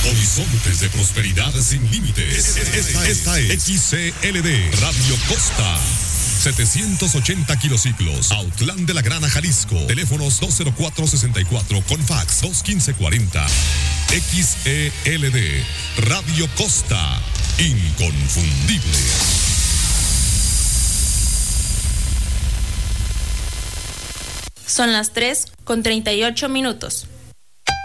Horizontes de prosperidad sin límites. Esta es XCLD Radio Costa. 780 kilociclos, Autlán de la Grana, Jalisco. Teléfonos 204-64 con fax 215-40. XELD Radio Costa, inconfundible. Son las 3:38.